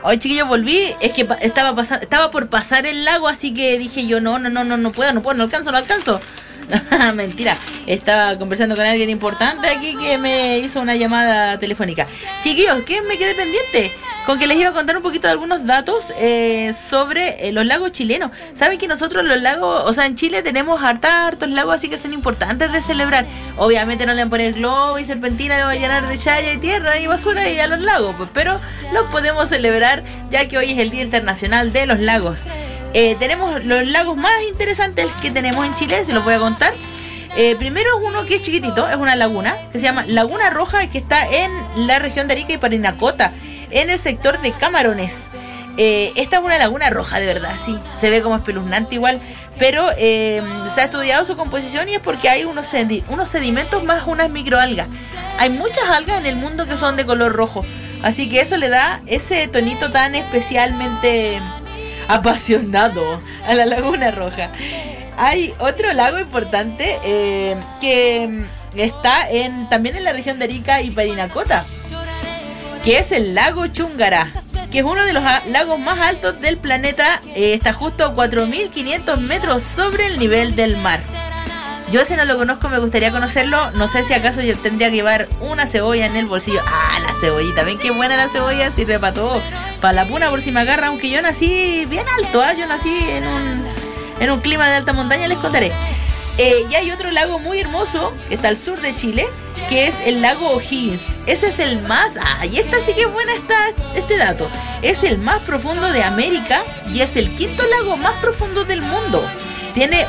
Hoy, chiquillos, volví. Es que estaba por pasar el lago, así que dije yo, no puedo, no alcanzo. Mentira, estaba conversando con alguien importante aquí que me hizo una llamada telefónica. Chiquillos, ¿qué me quedé pendiente? Con que les iba a contar un poquito de algunos datos sobre los lagos chilenos. Saben que nosotros los lagos, o sea, en Chile tenemos hartos lagos, así que son importantes de celebrar. Obviamente no le van a poner globo y serpentina, le van a llenar de chaya y tierra y basura y a los lagos, pues, pero los podemos celebrar ya que hoy es el Día Internacional de los Lagos. Tenemos los lagos más interesantes que tenemos en Chile, se los voy a contar. Primero es uno que es chiquitito, es una laguna que se llama Laguna Roja, que está en la región de Arica y Parinacota, en el sector de Camarones. Esta es una laguna roja de verdad, sí, se ve como espeluznante igual, pero se ha estudiado su composición y es porque hay unos sedimentos más unas microalgas. Hay muchas algas en el mundo que son de color rojo, así que eso le da ese tonito tan especialmente apasionado a la Laguna Roja. Hay otro lago importante que está también en la región de Arica y Parinacota, que es el lago Chungara, que es uno de los lagos más altos del planeta. Está justo a 4.500 metros sobre el nivel del mar. Yo ese no lo conozco, me gustaría conocerlo. No sé si acaso yo tendría que llevar una cebolla en el bolsillo. La cebollita, ven qué buena la cebolla, sirve para todo. Para la puna por si me agarra, aunque yo nací bien alto, yo nací en un clima de alta montaña, les contaré. Y hay otro lago muy hermoso que está al sur de Chile, que es el lago O'Higgins. Ese es el más... y esta sí que es buena este dato. Es el más profundo de América y es el quinto lago más profundo del mundo. Tiene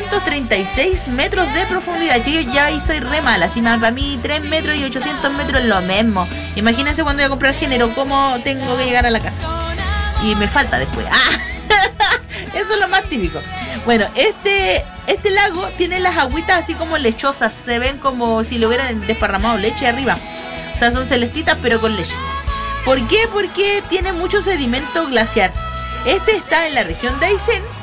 836 metros de profundidad. Chicos, ya ahí soy re mala. Si para mí 3 metros y 800 metros es lo mismo. Imagínense cuando voy a comprar género, cómo tengo que llegar a la casa. Y me falta después. Eso es lo más típico. Bueno, este lago tiene las agüitas así como lechosas. Se ven como si le hubieran desparramado leche arriba. O sea, son celestitas pero con leche. ¿Por qué? Porque tiene mucho sedimento glaciar. Este está en la región de Aysén,